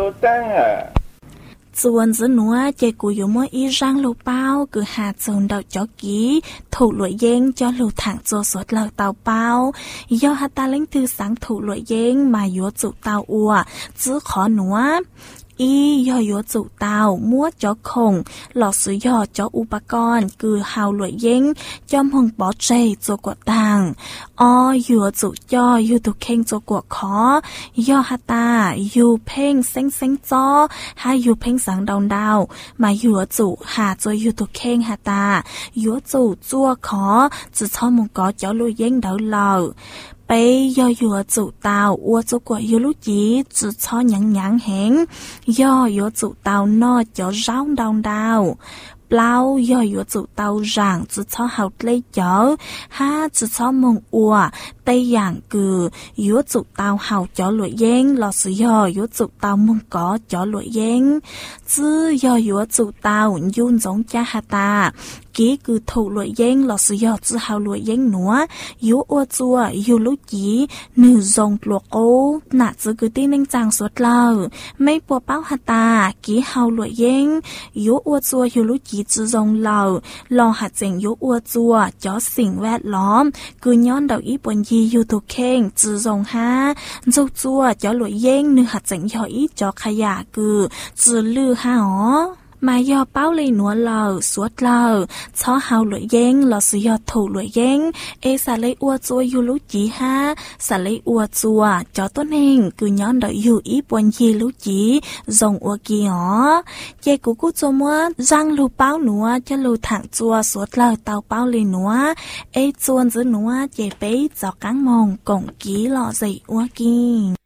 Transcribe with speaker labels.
Speaker 1: tăng à
Speaker 2: Chuan giữa núa chạy của yếu mỗi y răng lô bao cứ hạ dồn đầu chó ký thủ lội dên cho lô thẳng cho suốt lờ tàu bao do hạ ta lấy từ sáng thủ lội dên mà yếu chủ tàu ua giữ khó núa y do yếu chủ tàu mua chó khổng lọ sử do chó upakon cứ hào lội dên cho hồng bó chây cho quả tàng yếu chủ cho yếu tụ khen cho quả khó do hạ ta yếu phênh xanh cho hai yếu phênh sáng đào mà yếu chủ hạ cho yếu tụ khen hạ ta yếu chủ chua khó chỉ cho một có chó lội dên đỡ lờ bây do yếu chủ tàu ua cho quả yếu lúc chỉ cho nhắn hẹn do yếu chủ tàu no cho rau đào bao do yếu chủ tàu rằng chỉ cho học lấy chó ha chỉ cho mong ua tây dạng cừ yếu chủ tàu học cho lội dên lọ sử do yếu chủ tàu mong có cho lội dên chứ do yếu chủ tàu yun giống cha hà ta ký cứ thủ lội dên lọ sử do chứ hào lội dên nữa yếu ua chua yếu lúc chỉ nửa dòng lụa ô nạ chứ cứ tin nên chàng suốt lờ mấy bộ báo hà ta ký hào lội dên yếu ua chua yếu lúc chỉ chứ dòng lờ lò hạt dành yếu ua chua choสิ่งแวดล้อมcứ nhón đầu ý bọn gì yếu tụ khen chứ dòng ha dâu chua cho lội dên nửa hạt dành cho ý cho khaya cứ chứ lư ha ó mà do báo lấy núa lờ suốt lờ cho hào lội dên lọ sử do thủ lội dên xả lấy ua chua yu lúc chỉ ha xả lấy ua chua cho tốt hình cứ nhón đợi yu ý bọn gì lúc chỉ dòng ua kia ó chê của cú cho mua răng lù báo núa cho lù thẳng chua suốt lờ tàu báo lấy núa chuôn giữa núa chê bấy cho cắn mông cổng ký lọ dậy ua kia